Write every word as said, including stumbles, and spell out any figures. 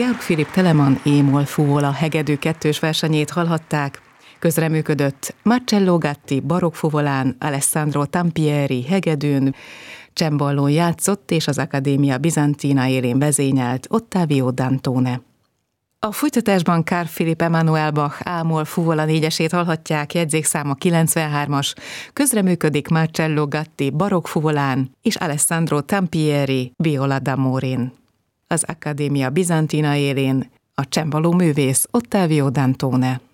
Georg Philipp Telemann émol fuvola hegedű kettős versenyét hallhatták. Közreműködött Marcello Gatti barokkfuvolán, Alessandro Tampieri hegedűn, cemballón játszott és az Accademia Bizantina élén vezényelt Ottavio Dantone. A folytatásban Carl Philipp Emanuel Bach ámol fuvola négyesét hallhatják, jegyzékszáma kilencvenhármas, közreműködik Marcello Gatti barokkfuvolán és Alessandro Tampieri viola d'Amorin. Az Accademia Bizantina élén a cemballó művész Ottavio Dantone.